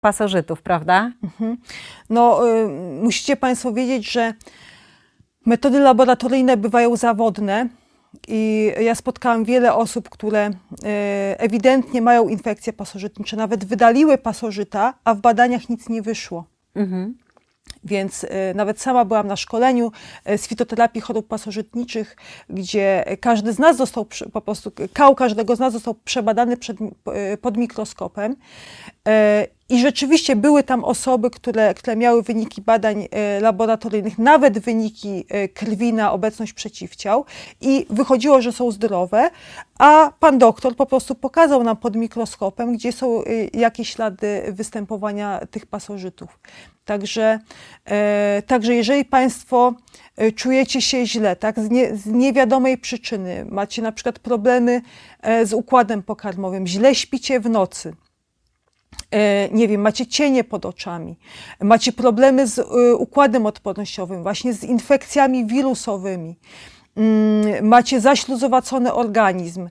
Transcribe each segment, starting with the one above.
pasożytów, prawda? No, musicie Państwo wiedzieć, że metody laboratoryjne bywają zawodne i ja spotkałam wiele osób, które ewidentnie mają infekcje pasożytnicze, nawet wydaliły pasożyta, a w badaniach nic nie wyszło. Więc nawet sama byłam na szkoleniu z fitoterapii chorób pasożytniczych, gdzie każdy z nas został, po prostu kał każdego z nas został przebadany pod mikroskopem. I rzeczywiście były tam osoby, które miały wyniki badań laboratoryjnych, nawet wyniki krwi na obecność przeciwciał i wychodziło, że są zdrowe, a pan doktor po prostu pokazał nam pod mikroskopem, gdzie są jakieś ślady występowania tych pasożytów. Także jeżeli Państwo czujecie się źle, tak, z niewiadomej przyczyny, macie na przykład problemy z układem pokarmowym, źle śpicie w nocy, nie wiem, macie cienie pod oczami, macie problemy z układem odpornościowym, właśnie z infekcjami wirusowymi, macie zaśluzowacony organizm,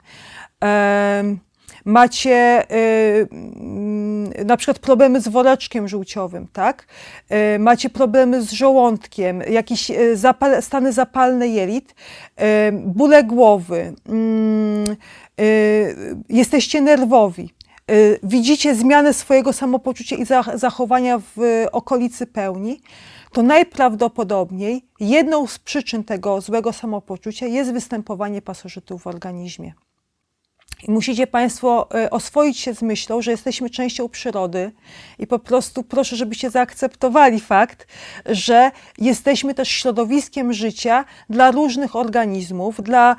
macie na przykład problemy z woreczkiem żółciowym, tak? Macie problemy z żołądkiem, jakieś stany zapalne jelit, bóle głowy, jesteście nerwowi. Widzicie zmianę swojego samopoczucia i zachowania w okolicy pełni, to najprawdopodobniej jedną z przyczyn tego złego samopoczucia jest występowanie pasożytów w organizmie. I musicie Państwo oswoić się z myślą, że jesteśmy częścią przyrody i po prostu proszę, żebyście zaakceptowali fakt, że jesteśmy też środowiskiem życia dla różnych organizmów,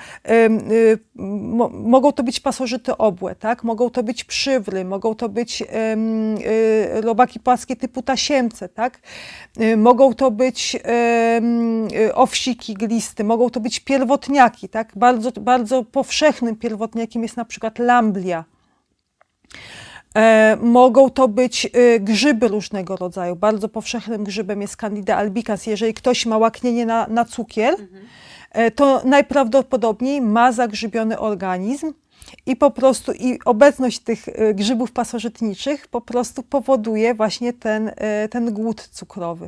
mogą to być pasożyty obłe, tak? Mogą to być przywry, mogą to być robaki płaskie typu tasiemce, tak? Mogą to być owsiki glisty, mogą to być pierwotniaki, tak? Bardzo, bardzo powszechnym pierwotniakiem jest na przykład lamblia. Mogą to być grzyby różnego rodzaju. Bardzo powszechnym grzybem jest Candida albicans. Jeżeli ktoś ma łaknienie na cukier, to najprawdopodobniej ma zagrzybiony organizm i po prostu obecność tych grzybów pasożytniczych po prostu powoduje właśnie ten głód cukrowy.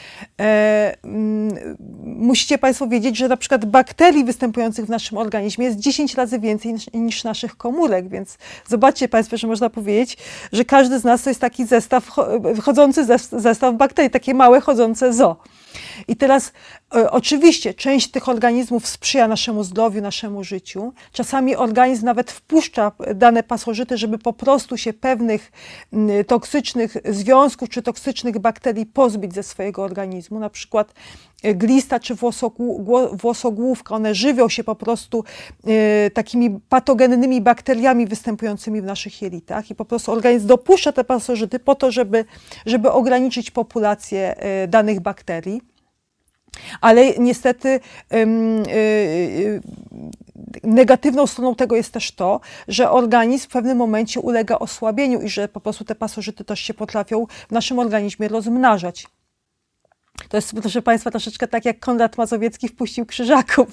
Musicie Państwo wiedzieć, że na przykład bakterii występujących w naszym organizmie jest 10 razy więcej niż naszych komórek, więc zobaczcie Państwo, że można powiedzieć, że każdy z nas to jest taki chodzący zestaw bakterii, takie małe chodzące zoo. I teraz oczywiście część tych organizmów sprzyja naszemu zdrowiu, naszemu życiu. Czasami organizm nawet wpuszcza dane pasożyty, żeby po prostu się pewnych toksycznych związków czy toksycznych bakterii pozbyć ze swojego organizmu. Na przykład glista czy włosogłówka, one żywią się po prostu takimi patogennymi bakteriami występującymi w naszych jelitach i po prostu organizm dopuszcza te pasożyty po to, żeby ograniczyć populację danych bakterii. Ale niestety negatywną stroną tego jest też to, że organizm w pewnym momencie ulega osłabieniu i że po prostu te pasożyty też się potrafią w naszym organizmie rozmnażać. To jest, proszę Państwa, troszeczkę tak jak Konrad Mazowiecki wpuścił krzyżaków.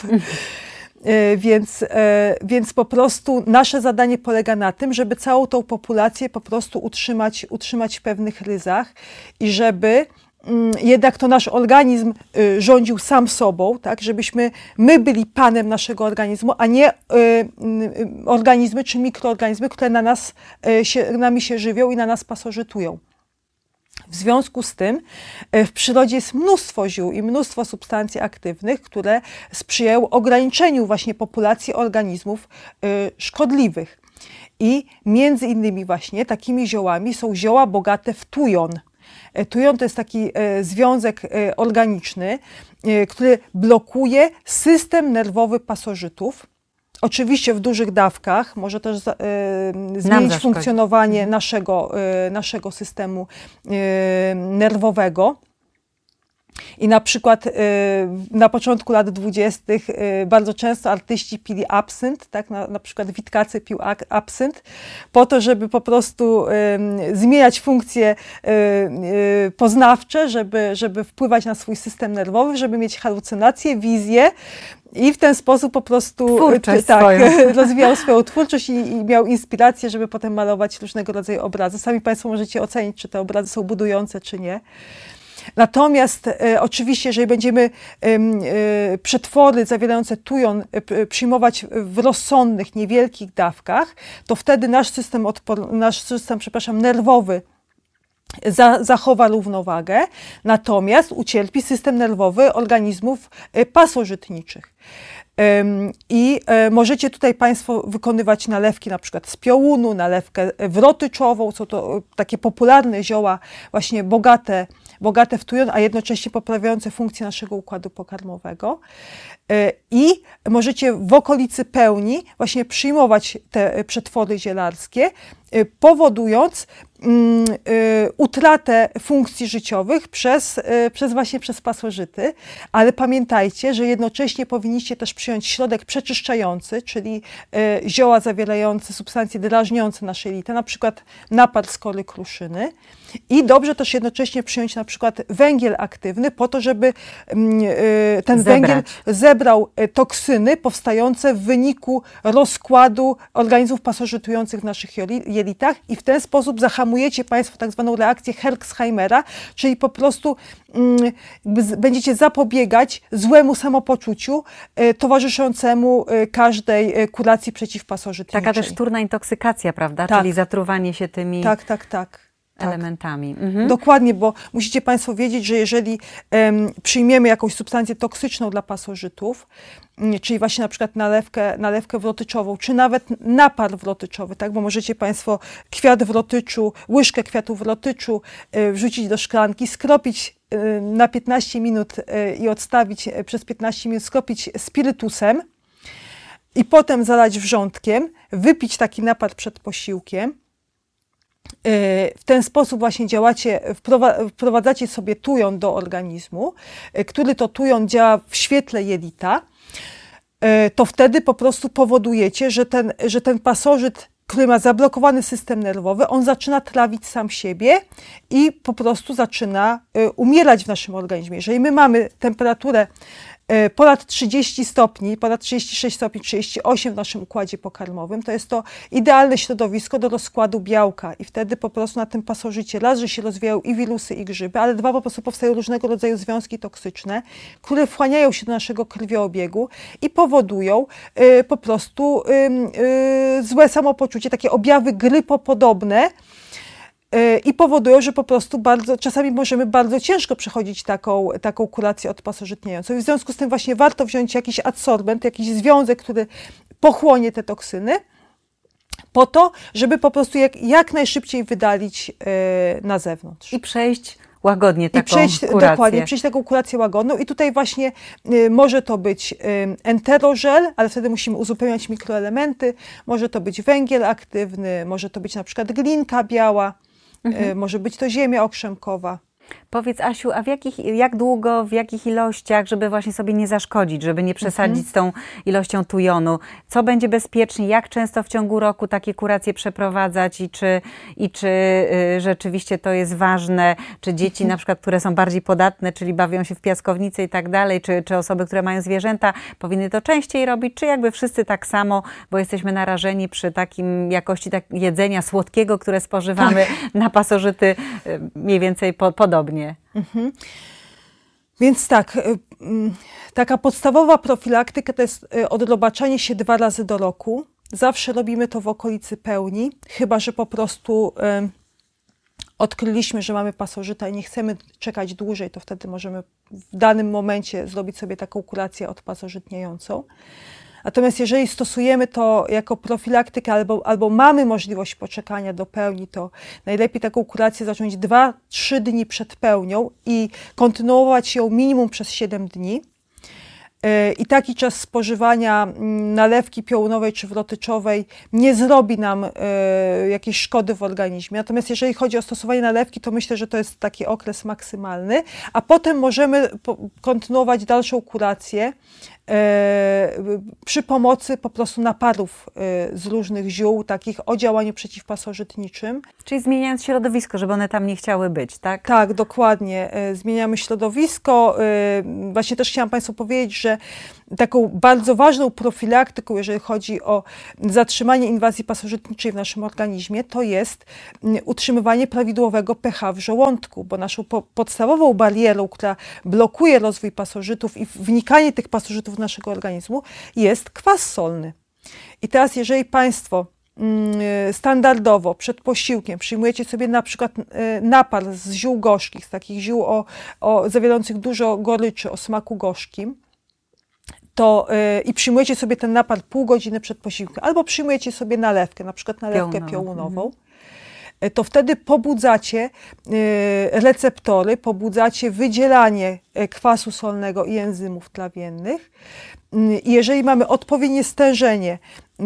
Więc po prostu nasze zadanie polega na tym, żeby całą tą populację po prostu utrzymać w pewnych ryzach i żeby jednak to nasz organizm rządził sam sobą, tak, żebyśmy my byli panem naszego organizmu, a nie organizmy czy mikroorganizmy, które nami się żywią i na nas pasożytują. W związku z tym w przyrodzie jest mnóstwo ziół i mnóstwo substancji aktywnych, które sprzyjają ograniczeniu właśnie populacji organizmów szkodliwych. I między innymi właśnie takimi ziołami są zioła bogate w tujon. Tujon to jest taki związek organiczny, który blokuje system nerwowy pasożytów. Oczywiście w dużych dawkach może też zmienić funkcjonowanie naszego systemu nerwowego. I na przykład na początku lat 20. Bardzo często artyści pili absynt, tak? Na przykład Witkacy pił absynt, po to, żeby po prostu zmieniać funkcje poznawcze, żeby wpływać na swój system nerwowy, żeby mieć halucynacje, wizje. I w ten sposób po prostu rozwijał swoją twórczość i miał inspirację, żeby potem malować różnego rodzaju obrazy. Sami Państwo możecie ocenić, czy te obrazy są budujące, czy nie. Natomiast oczywiście, jeżeli będziemy przetwory zawierające tujon przyjmować w rozsądnych, niewielkich dawkach, to wtedy nasz system nerwowy zachowa równowagę, natomiast ucierpi system nerwowy organizmów pasożytniczych. I możecie tutaj Państwo wykonywać nalewki na przykład z piołunu, nalewkę wrotyczową, są to takie popularne zioła właśnie bogate w tujon, a jednocześnie poprawiające funkcję naszego układu pokarmowego. I możecie w okolicy pełni właśnie przyjmować te przetwory zielarskie, powodując utratę funkcji życiowych przez pasożyty, ale pamiętajcie, że jednocześnie powinniście też przyjąć środek przeczyszczający, czyli zioła zawierające substancje drażniące nasze jelita, na przykład napar z kory kruszyny, i dobrze też jednocześnie przyjąć na przykład węgiel aktywny po to, żeby ten węgiel zebrał toksyny powstające w wyniku rozkładu organizmów pasożytujących w naszych jelitach i w ten sposób zahamujecie Państwo tak zwaną reakcję Herxheimera, czyli po prostu będziecie zapobiegać złemu samopoczuciu towarzyszącemu każdej kuracji przeciwpasożytniczej. Taka też wtórna intoksykacja, prawda? Tak. Czyli zatruwanie się tymi elementami. Dokładnie, bo musicie Państwo wiedzieć, że jeżeli przyjmiemy jakąś substancję toksyczną dla pasożytów, czyli właśnie na przykład nalewkę wrotyczową, czy nawet napar wrotyczowy, tak? Bo możecie Państwo kwiat wrotyczu, łyżkę kwiatu wrotyczu wrzucić do szklanki, skropić na 15 minut i odstawić przez 15 minut, skropić spirytusem i potem zalać wrzątkiem, wypić taki napar przed posiłkiem. W ten sposób właśnie wprowadzacie sobie tujon do organizmu, który to tujon działa w świetle jelita, to wtedy po prostu powodujecie, że ten pasożyt, który ma zablokowany system nerwowy, on zaczyna trawić sam siebie i po prostu zaczyna umierać w naszym organizmie. Jeżeli my mamy temperaturę ponad 30 stopni, ponad 36 stopni, 38 w naszym układzie pokarmowym, to jest to idealne środowisko do rozkładu białka i wtedy po prostu na tym pasożycie raz, że się rozwijają i wirusy, i grzyby, ale dwa, po prostu powstają różnego rodzaju związki toksyczne, które wchłaniają się do naszego krwioobiegu i powodują po prostu złe samopoczucie, takie objawy grypopodobne, i powodują, że po prostu czasami możemy bardzo ciężko przechodzić taką kurację odpasożytniającą. I w związku z tym właśnie warto wziąć jakiś adsorbent, jakiś związek, który pochłonie te toksyny, po to, żeby po prostu jak najszybciej wydalić na zewnątrz. I przejść łagodnie taką kurację. Dokładnie, przejść taką kurację łagodną. I tutaj właśnie może to być enterożel, ale wtedy musimy uzupełniać mikroelementy. Może to być węgiel aktywny, może to być na przykład glinka biała, może być to ziemia okrzemkowa. Powiedz, Asiu, a jak długo, w jakich ilościach, żeby właśnie sobie nie zaszkodzić, żeby nie przesadzić z tą ilością tujonu? Co będzie bezpiecznie? Jak często w ciągu roku takie kuracje przeprowadzać i czy rzeczywiście to jest ważne? Czy dzieci na przykład, które są bardziej podatne, czyli bawią się w piaskownicy i tak dalej, czy osoby, które mają zwierzęta, powinny to częściej robić? Czy jakby wszyscy tak samo, bo jesteśmy narażeni przy takim jakości jedzenia słodkiego, które spożywamy na pasożyty mniej więcej podobnie? Więc tak, taka podstawowa profilaktyka to jest odrobaczanie się 2 razy do roku. Zawsze robimy to w okolicy pełni, chyba że po prostu odkryliśmy, że mamy pasożyta i nie chcemy czekać dłużej, to wtedy możemy w danym momencie zrobić sobie taką kurację odpasożytniającą. Natomiast jeżeli stosujemy to jako profilaktykę albo mamy możliwość poczekania do pełni, to najlepiej taką kurację zacząć 2-3 dni przed pełnią i kontynuować ją minimum przez 7 dni. i taki czas spożywania nalewki piołunowej czy wrotyczowej nie zrobi nam jakiejś szkody w organizmie. Natomiast jeżeli chodzi o stosowanie nalewki, to myślę, że to jest taki okres maksymalny, a potem możemy kontynuować dalszą kurację przy pomocy po prostu naparów z różnych ziół, takich o działaniu przeciwpasożytniczym. Czyli zmieniając środowisko, żeby one tam nie chciały być, tak? Tak, dokładnie. Zmieniamy środowisko. Właśnie też chciałam Państwu powiedzieć, że taką bardzo ważną profilaktyką, jeżeli chodzi o zatrzymanie inwazji pasożytniczej w naszym organizmie, to jest utrzymywanie prawidłowego pH w żołądku, bo naszą podstawową barierą, która blokuje rozwój pasożytów i wnikanie tych pasożytów w naszego organizmu, jest kwas solny. I teraz, jeżeli Państwo standardowo przed posiłkiem przyjmujecie sobie na przykład napar z ziół gorzkich, z takich ziół zawierających dużo goryczy, o smaku gorzkim, i przyjmujecie sobie ten napar pół godziny przed posiłkiem, albo przyjmujecie sobie nalewkę, na przykład nalewkę piołunową, to wtedy pobudzacie receptory, pobudzacie wydzielanie kwasu solnego i enzymów trawiennych. I jeżeli mamy odpowiednie stężenie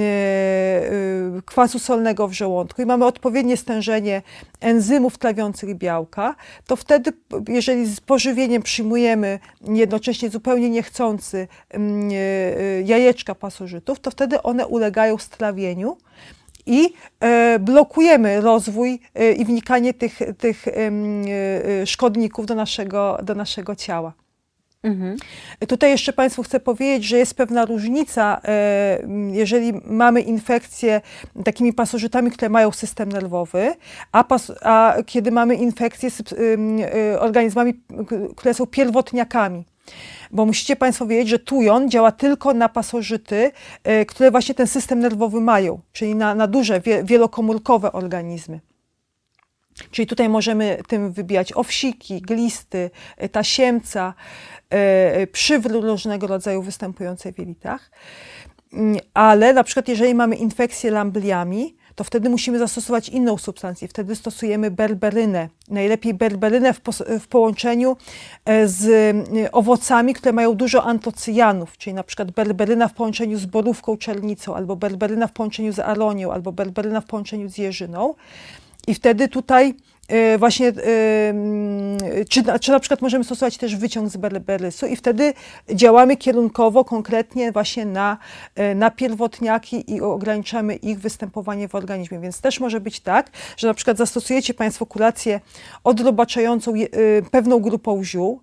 kwasu solnego w żołądku i mamy odpowiednie stężenie enzymów trawiących białka, to wtedy, jeżeli z pożywieniem przyjmujemy jednocześnie zupełnie niechcący jajeczka pasożytów, to wtedy one ulegają strawieniu i blokujemy rozwój i wnikanie tych szkodników do naszego ciała. Tutaj jeszcze Państwu chcę powiedzieć, że jest pewna różnica, jeżeli mamy infekcję takimi pasożytami, które mają system nerwowy, a kiedy mamy infekcję z organizmami, które są pierwotniakami. Bo musicie Państwo wiedzieć, że tujon działa tylko na pasożyty, które właśnie ten system nerwowy mają, czyli na duże, wielokomórkowe organizmy. Czyli tutaj możemy tym wybijać owsiki, glisty, tasiemca, przywrót różnego rodzaju występujące w jelitach. Ale na przykład jeżeli mamy infekcję lambliami, to wtedy musimy zastosować inną substancję. Wtedy stosujemy berberynę. Najlepiej berberynę w połączeniu z owocami, które mają dużo antocyjanów, czyli na przykład berberyna w połączeniu z borówką czernicą, albo berberyna w połączeniu z aronią, albo berberyna w połączeniu z jeżyną. I wtedy tutaj właśnie, czy na przykład możemy stosować też wyciąg z berberysu i wtedy działamy kierunkowo, konkretnie właśnie na pierwotniaki i ograniczamy ich występowanie w organizmie. Więc też może być tak, że na przykład zastosujecie Państwo kurację odrobaczającą pewną grupą ziół,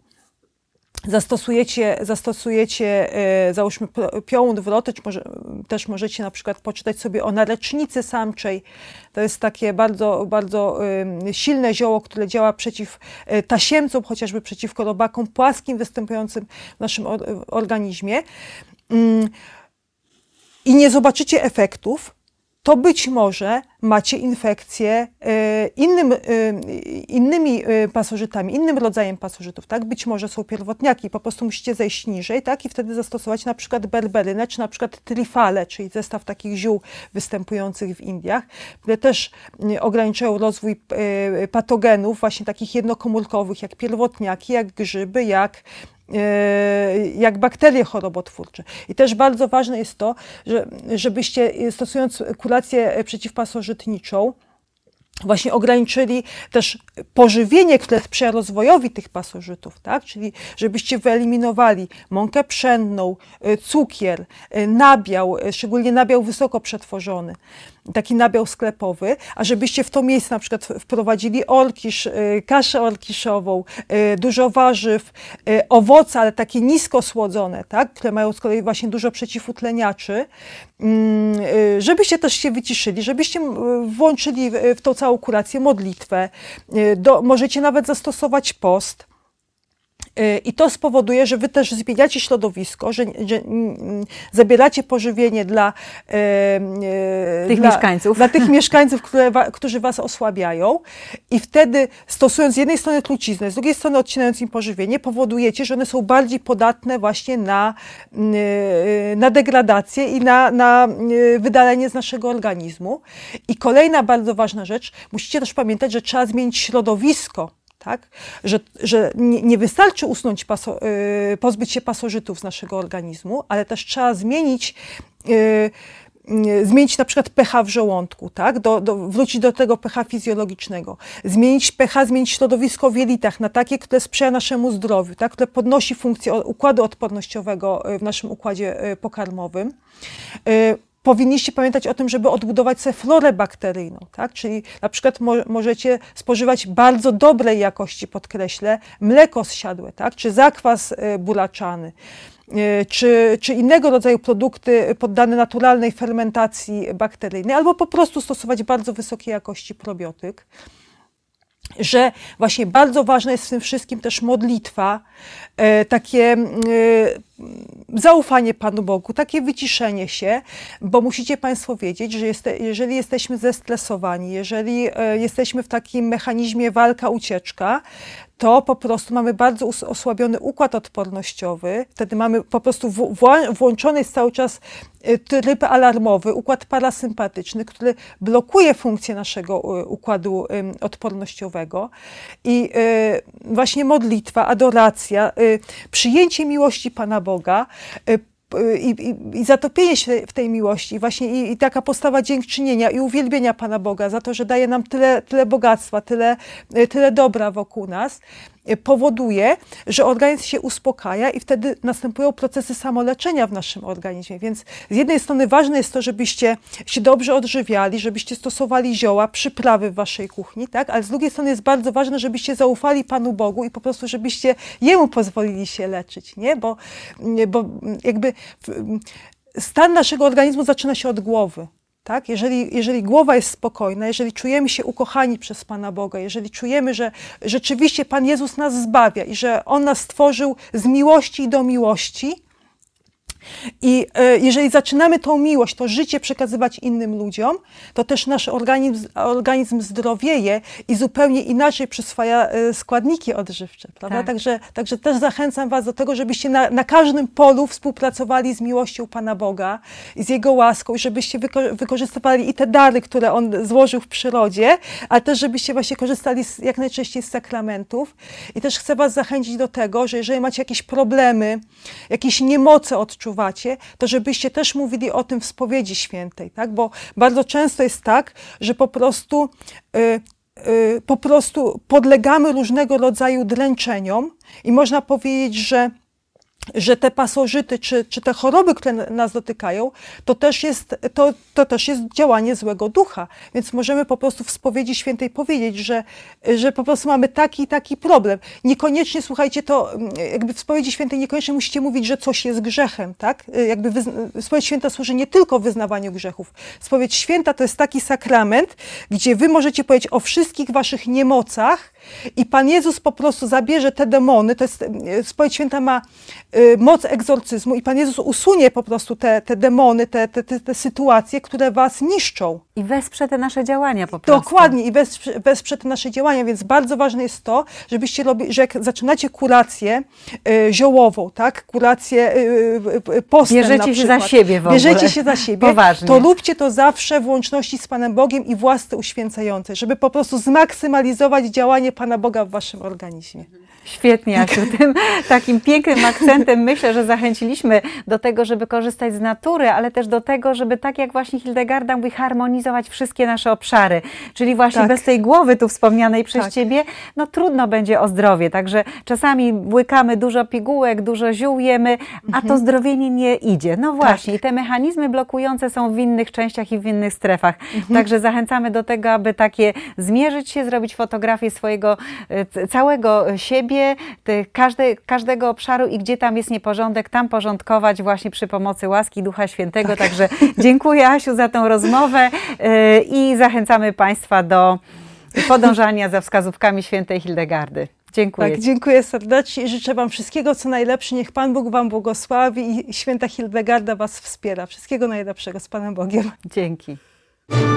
zastosujecie załóżmy piołun, wrotycz, też możecie na przykład poczytać sobie o narecznicy samczej. To jest takie bardzo, bardzo silne zioło, które działa przeciw tasiemcom, chociażby przeciwko robakom płaskim występującym w naszym organizmie. I nie zobaczycie efektów, to być może macie infekcję innymi pasożytami, innym rodzajem pasożytów, tak? Być może są pierwotniaki, po prostu musicie zejść niżej, tak? I wtedy zastosować na przykład berberynę, czy na przykład trifale, czyli zestaw takich ziół występujących w Indiach, które też ograniczają rozwój patogenów, właśnie takich jednokomórkowych, jak pierwotniaki, jak grzyby, jak bakterie chorobotwórcze. I też bardzo ważne jest to, żebyście stosując kurację przeciwpasożytniczą, właśnie ograniczyli też pożywienie, które sprzyja rozwojowi tych pasożytów, tak? Czyli żebyście wyeliminowali mąkę pszenną, cukier, nabiał, szczególnie nabiał wysoko przetworzony, taki nabiał sklepowy, a żebyście w to miejsce na przykład wprowadzili orkisz, kaszę orkiszową, dużo warzyw, owoce, ale takie nisko słodzone, tak? Które mają z kolei właśnie dużo przeciwutleniaczy, żebyście też się wyciszyli, żebyście włączyli w tą całą kurację modlitwę, możecie nawet zastosować post. I to spowoduje, że wy też zmieniacie środowisko, że zabieracie pożywienie dla tych mieszkańców, którzy was osłabiają i wtedy stosując z jednej strony truciznę, z drugiej strony odcinając im pożywienie, powodujecie, że one są bardziej podatne właśnie na degradację i na wydalenie z naszego organizmu. I kolejna bardzo ważna rzecz, musicie też pamiętać, że trzeba zmienić środowisko tak? Że nie wystarczy usunąć, pozbyć się pasożytów z naszego organizmu, ale też trzeba zmienić na przykład pH w żołądku, tak? Wrócić do tego pH fizjologicznego. Zmienić pH, zmienić środowisko w jelitach na takie, które sprzyja naszemu zdrowiu, tak? Które podnosi funkcję układu odpornościowego w naszym układzie pokarmowym. Powinniście pamiętać o tym, żeby odbudować sobie florę bakteryjną, tak? Czyli na przykład możecie spożywać bardzo dobrej jakości, podkreślę, mleko zsiadłe, tak? Czy zakwas buraczany, czy innego rodzaju produkty poddane naturalnej fermentacji bakteryjnej, albo po prostu stosować bardzo wysokiej jakości probiotyk. Że właśnie bardzo ważna jest w tym wszystkim też modlitwa, takie zaufanie Panu Bogu, takie wyciszenie się, bo musicie Państwo wiedzieć, że jeżeli jesteśmy zestresowani, jeżeli jesteśmy w takim mechanizmie walka-ucieczka, to po prostu mamy bardzo osłabiony układ odpornościowy, wtedy mamy po prostu włączony jest cały czas tryb alarmowy, układ parasympatyczny, który blokuje funkcję naszego układu odpornościowego i właśnie modlitwa, adoracja, przyjęcie miłości Pana Boga i zatopienie się w tej miłości, właśnie i taka postawa dziękczynienia i uwielbienia Pana Boga za to, że daje nam tyle bogactwa, tyle dobra wokół nas, powoduje, że organizm się uspokaja i wtedy następują procesy samoleczenia w naszym organizmie. Więc z jednej strony ważne jest to, żebyście się dobrze odżywiali, żebyście stosowali zioła, przyprawy w waszej kuchni, tak? Ale z drugiej strony jest bardzo ważne, żebyście zaufali Panu Bogu i po prostu, żebyście Jemu pozwolili się leczyć, nie? Bo jakby stan naszego organizmu zaczyna się od głowy. Tak? Jeżeli głowa jest spokojna, jeżeli czujemy się ukochani przez Pana Boga, jeżeli czujemy, że rzeczywiście Pan Jezus nas zbawia i że On nas stworzył z miłości i do miłości, i jeżeli zaczynamy tą miłość, to życie przekazywać innym ludziom, to też nasz organizm zdrowieje i zupełnie inaczej przyswaja składniki odżywcze, prawda? Tak. Także też zachęcam was do tego, żebyście na każdym polu współpracowali z miłością Pana Boga i z Jego łaską i żebyście wykorzystywali i te dary, które On złożył w przyrodzie, ale też żebyście właśnie korzystali jak najczęściej z sakramentów. I też chcę was zachęcić do tego, że jeżeli macie jakieś problemy, jakieś niemoce odczuwacie, to żebyście też mówili o tym w spowiedzi świętej, tak? Bo bardzo często jest tak, że po prostu podlegamy różnego rodzaju dręczeniom i można powiedzieć, że te pasożyty, czy te choroby, które nas dotykają, to też jest działanie złego ducha. Więc możemy po prostu w spowiedzi świętej powiedzieć, że po prostu mamy taki problem. Niekoniecznie, słuchajcie, to jakby w spowiedzi świętej niekoniecznie musicie mówić, że coś jest grzechem, tak? Jakby spowiedź święta służy nie tylko wyznawaniu grzechów. Spowiedź święta to jest taki sakrament, gdzie wy możecie powiedzieć o wszystkich waszych niemocach i Pan Jezus po prostu zabierze te demony. To jest, spowiedź święta ma moc egzorcyzmu i Pan Jezus usunie po prostu te demony, te sytuacje, które was niszczą. I wesprze te nasze działania po prostu. Dokładnie, i wesprze te nasze działania, więc bardzo ważne jest to, żebyście robili, że jak zaczynacie kurację ziołową, tak, kurację postem Bierzecie na przykład. się za siebie w ogóle. Bierzecie się za siebie, Poważnie. to róbcie to zawsze w łączności z Panem Bogiem i w łasce uświęcającej, żeby po prostu zmaksymalizować działanie Pana Boga w waszym organizmie. Świetnie, Asiu. Tym takim pięknym akcentem myślę, że zachęciliśmy do tego, żeby korzystać z natury, ale też do tego, żeby tak jak właśnie Hildegarda mówi, harmonizować wszystkie nasze obszary. Czyli właśnie bez tej głowy tu wspomnianej przez Ciebie, no trudno będzie o zdrowie. Także czasami łykamy dużo pigułek, dużo ziół jemy, a to zdrowienie nie idzie. No właśnie, i te mechanizmy blokujące są w innych częściach i w innych strefach. Także zachęcamy do tego, aby takie zmierzyć się, zrobić fotografię swojego całego siebie, każdego obszaru i gdzie tam jest nieporządek, tam porządkować właśnie przy pomocy łaski Ducha Świętego. Także dziękuję, Asiu, za tą rozmowę i zachęcamy Państwa do podążania za wskazówkami świętej Hildegardy. Dziękuję. Tak, dziękuję serdecznie i życzę wam wszystkiego, co najlepsze. Niech Pan Bóg wam błogosławi i święta Hildegarda was wspiera. Wszystkiego najlepszego z Panem Bogiem. Dzięki.